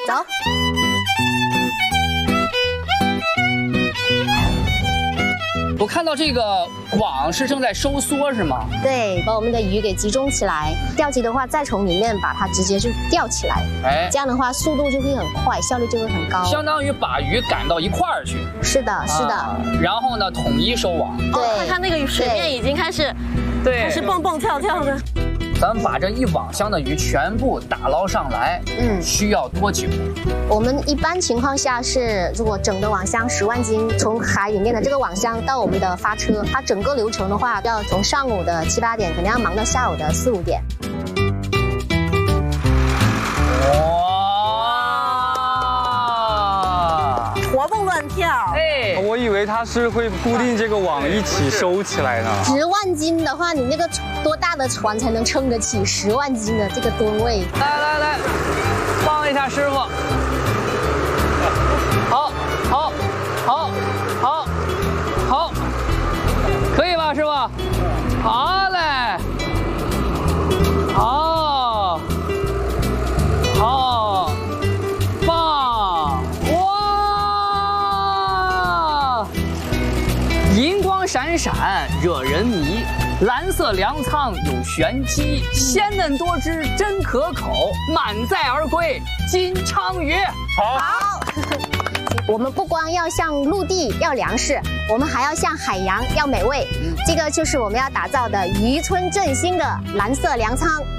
走。 我看到这个网是正在收缩，是吗？ 对，把我们的鱼给集中起来。钓集的话，再从里面把它直接就钓起来。 哎， 这样的话速度就会很快，效率就会很高。 相当于把鱼赶到一块儿去。 是的，是的。 然后呢，统一收网。 对， 看看那个水面已经开始， 对， 开始蹦蹦跳跳的。 咱们把这一网箱的鱼全部打捞上来，需要多久？ 我们一般情况下是，如果整个网箱10万斤，从海里面的这个网箱到我们的发车，它整个流程的话，要从上午的7、8点，可能要忙到下午的4、5点。 哇！活蹦乱跳。 哎， 我以为它是会固定这个网一起收起来呢。 10万斤的话，你那个多大的船才能撑得起10万斤的这个吨位？ 来，帮一下师傅。好，可以吧，师傅？好嘞，好，棒！哇，银光闪闪，惹人迷。蓝色粮仓有玄机，鲜嫩多汁真可口，满载而归金鲳鱼。 好。我们不光要向陆地要粮食，我们还要向海洋要美味。这个就是我们要打造的渔村振兴的蓝色粮仓。